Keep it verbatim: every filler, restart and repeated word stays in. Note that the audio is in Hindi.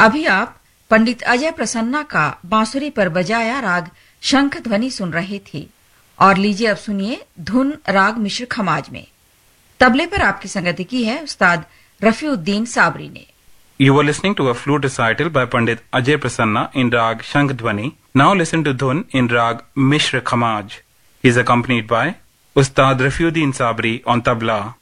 अभी आप पंडित अजय प्रसन्ना का बांसुरी पर बजाया राग शंख ध्वनि सुन रहे थे और लीजिए अब सुनिए धुन राग मिश्र खमाज में। तबले पर आपकी संगति की है उस्ताद रफीउद्दीन साबरी ने। You were listening to a flute recital by Pandit Ajay Prasanna in Rag Shankh Dhwani. Now listen to Dhun in Rag Mishra Khamaj. He is accompanied by Ustad Rafiuddin Sabri on tabla.